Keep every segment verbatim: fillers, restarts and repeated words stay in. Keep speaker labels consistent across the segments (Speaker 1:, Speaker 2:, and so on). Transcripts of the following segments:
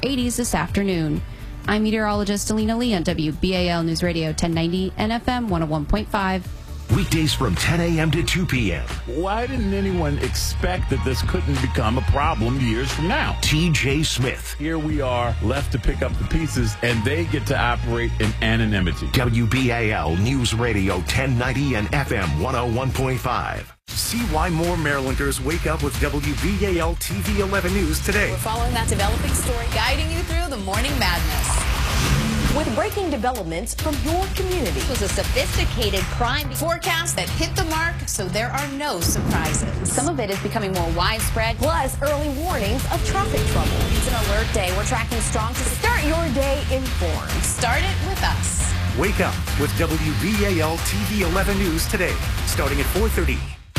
Speaker 1: eighties this afternoon. I'm meteorologist Alina Lee on W B A L News Radio ten ninety and F M one oh one point five.
Speaker 2: Weekdays from ten a.m. to two p.m.
Speaker 3: Why didn't anyone expect that this couldn't become a problem years from now?
Speaker 2: T J Smith.
Speaker 3: Here we are, left to pick up the pieces, and they get to operate in anonymity.
Speaker 2: W B A L News Radio ten ninety and F M one oh one point five. See why more Marylanders wake up with W B A L T V eleven News today.
Speaker 4: We're following that developing story, guiding you through the morning madness. With breaking developments from your community.
Speaker 5: It was a sophisticated crime
Speaker 4: Forecast that hit the mark, so there are no surprises.
Speaker 5: Some of it is becoming more widespread.
Speaker 4: Plus, early warnings of traffic trouble.
Speaker 5: It's an alert day. We're tracking strong to
Speaker 4: Start your day informed. Start it with us.
Speaker 2: Wake up with W B A L T V eleven News today, starting at four thirty.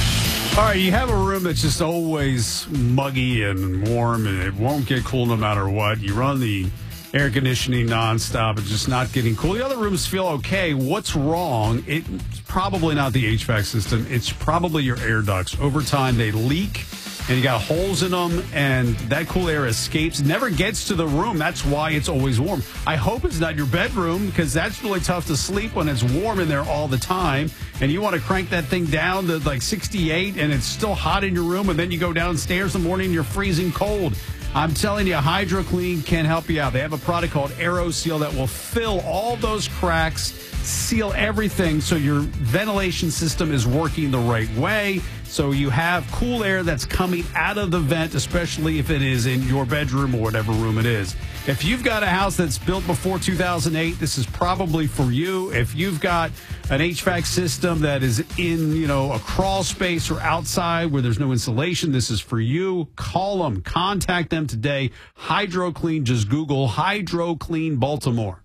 Speaker 6: All right, you have a room that's just always muggy and warm, and it won't get cool no matter what. You run the air conditioning nonstop. It's just not getting cool. The other rooms feel okay. What's wrong? It's probably not the H V A C system. It's probably your air ducts. Over time, they leak, and you got holes in them, and that cool air escapes, never gets to the room. That's why it's always warm. I hope it's not your bedroom, because that's really tough to sleep when it's warm in there all the time, and you want to crank that thing down to like sixty-eight, and it's still hot in your room, and then you go downstairs in the morning and you're freezing cold. I'm telling you, HydroClean can help you out. They have a product called AeroSeal that will fill all those cracks, seal everything so your ventilation system is working the right way. So you have cool air that's coming out of the vent, especially if it is in your bedroom or whatever room it is. If you've got a house that's built before two thousand eight, this is probably for you. If you've got an H V A C system that is in, you know, a crawl space or outside where there's no insulation, this is for you. Call them. Contact them today. HydroClean. Just Google HydroClean Baltimore.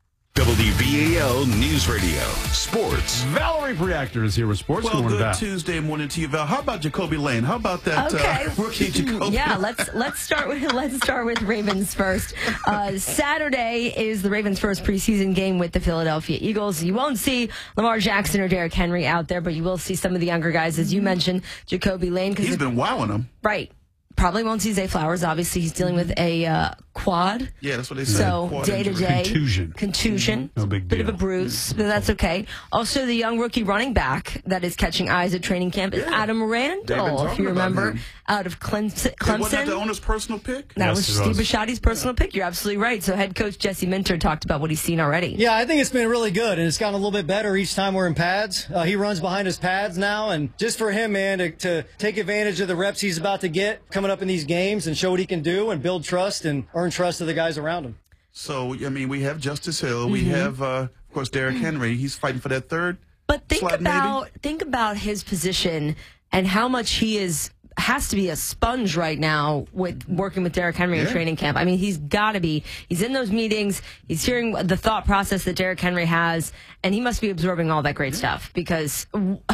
Speaker 2: W B A L News Radio Sports.
Speaker 6: Valerie Preactor is here with sports.
Speaker 7: Well,
Speaker 6: good,
Speaker 7: good
Speaker 6: Val.
Speaker 7: Tuesday morning to you, Val. How about Jacoby Lane? How about that
Speaker 8: okay.
Speaker 7: uh, rookie Jacoby?
Speaker 8: Yeah, let's let's start with let's start with Ravens first. Uh, Saturday is the Ravens' first preseason game with the Philadelphia Eagles. You won't see Lamar Jackson or Derrick Henry out there, but you will see some of the younger guys, as you mentioned, Jacoby Lane.
Speaker 7: He's
Speaker 8: it,
Speaker 7: been wowing them.
Speaker 8: Right. Probably won't see Zay Flowers. Obviously, he's dealing with a uh, quad.
Speaker 7: Yeah, that's what they said.
Speaker 8: So day to day
Speaker 6: Contusion.
Speaker 8: Contusion.
Speaker 6: No big
Speaker 8: Bit
Speaker 6: deal.
Speaker 8: of a bruise, but that's okay. Also, the young rookie running back that is catching eyes at training camp is
Speaker 7: Yeah.
Speaker 8: Adam
Speaker 7: They've been
Speaker 8: Randall, if
Speaker 7: talking
Speaker 8: you
Speaker 7: about
Speaker 8: remember,
Speaker 7: him.
Speaker 8: out of Clemson.
Speaker 7: Hey, wasn't that the owner's personal pick?
Speaker 8: That
Speaker 6: Yes,
Speaker 8: was
Speaker 6: it
Speaker 8: Steve
Speaker 6: was.
Speaker 8: Bisciotti's personal pick. You're absolutely right. So head coach Jesse Minter talked about what he's seen already.
Speaker 9: Yeah, I think it's been really good, and it's gotten a little bit better each time we're in pads. Uh, he runs behind his pads now, and just for him, man, to, to take advantage of the reps he's about to get coming up in these games and show what he can do and build trust and earn trust of the guys around him.
Speaker 7: So, I mean, we have Justice Hill. We have, uh, of course, Derrick Henry. He's fighting for that third
Speaker 8: But think
Speaker 7: slot,
Speaker 8: about
Speaker 7: maybe?
Speaker 8: think about his position and how much he is has to be a sponge right now with working with Derrick Henry in
Speaker 7: Yeah.
Speaker 8: training camp. I mean, he's got to be. He's in those meetings. He's hearing the thought process that Derrick Henry has, and he must be absorbing all that great
Speaker 7: Yeah.
Speaker 8: stuff because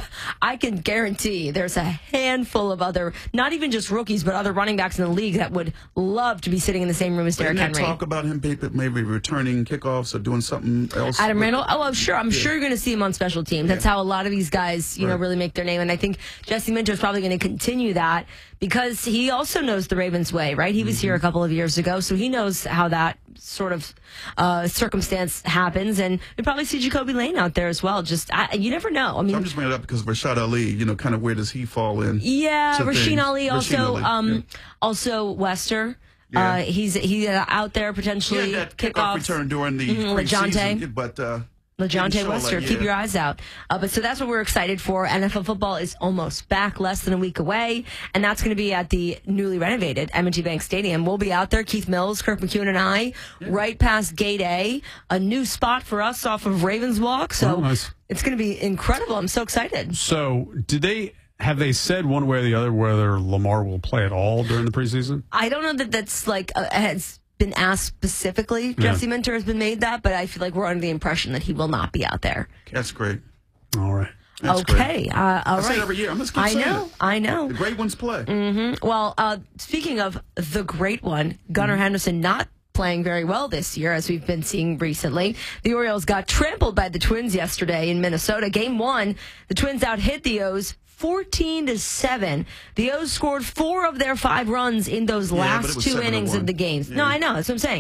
Speaker 8: I can guarantee there's a handful of other, not even just rookies, but other running backs in the league that would love to be sitting in the same room as Derrick
Speaker 7: Didn't that
Speaker 8: Henry.
Speaker 7: talk about him maybe, maybe returning kickoffs or doing something else?
Speaker 8: Adam
Speaker 7: But-
Speaker 8: Randall. Oh, I'm sure. I'm sure you're going to see him on special teams. That's how a lot of these guys, you know,
Speaker 7: Right.
Speaker 8: really make their name. And I think Jesse Minter is probably going to continue that because he also knows the Ravens way, right? He was
Speaker 7: Mm-hmm.
Speaker 8: here a couple of years ago, so he knows how that sort of uh, circumstance happens. And we probably see Jacoby Lane out there as well. Just I, you never know. I mean,
Speaker 7: I'm just bringing it up because Rashad Ali, you know, kind of where does he fall in?
Speaker 8: yeah,
Speaker 7: to
Speaker 8: Rasheen
Speaker 7: things?
Speaker 8: Ali
Speaker 7: Rasheen
Speaker 8: also,
Speaker 7: Ali,
Speaker 8: um,
Speaker 7: yeah.
Speaker 8: also Wester.
Speaker 7: Yeah.
Speaker 8: Uh, he's he's uh, out there
Speaker 7: Yeah,
Speaker 8: potentially
Speaker 7: that kickoff
Speaker 8: kickoffs.
Speaker 7: return during the
Speaker 8: Mhm,
Speaker 7: preseason,
Speaker 8: LeJounte.
Speaker 7: but uh,
Speaker 8: LeJounte
Speaker 7: didn't show
Speaker 8: Wester,
Speaker 7: like,
Speaker 8: keep
Speaker 7: yeah.
Speaker 8: your eyes out. Uh, but so that's what we're excited for. N F L football is almost back, less than a week away, and that's going to be at the newly renovated M and T Bank Stadium. We'll be out there, Keith Mills, Kirk McEwen, and I, right past Gate A, a new spot for us off of Ravens Walk. So
Speaker 6: Oh, nice.
Speaker 8: it's going to be incredible. I'm so excited.
Speaker 6: So, did they have they said one way or the other whether Lamar will play at all during the preseason?
Speaker 8: I don't know that that's like uh, has been asked specifically.
Speaker 6: Yeah.
Speaker 8: Jesse Minter has been made that, but I feel like we're under the impression that he will not be out there.
Speaker 7: That's great.
Speaker 6: All right.
Speaker 7: That's
Speaker 8: okay,
Speaker 7: great.
Speaker 8: uh, all
Speaker 7: I say
Speaker 8: right.
Speaker 7: it every year. I'm just keep
Speaker 8: I
Speaker 7: saying
Speaker 8: know,
Speaker 7: it.
Speaker 8: I know.
Speaker 7: The great ones play.
Speaker 8: Mm-hmm. Well, uh, speaking of the great one, Gunnar
Speaker 7: Mm-hmm.
Speaker 8: Henderson not playing very well this year, as we've been seeing recently. The Orioles got trampled by the Twins yesterday in Minnesota. Game one, the Twins out-hit the O's fourteen to seven. The O's scored four of their five runs in those
Speaker 7: Yeah, but it
Speaker 8: last
Speaker 7: was
Speaker 8: two
Speaker 7: seven to
Speaker 8: innings
Speaker 7: one.
Speaker 8: of the games.
Speaker 7: Yeah.
Speaker 8: No, I know. That's what I'm saying.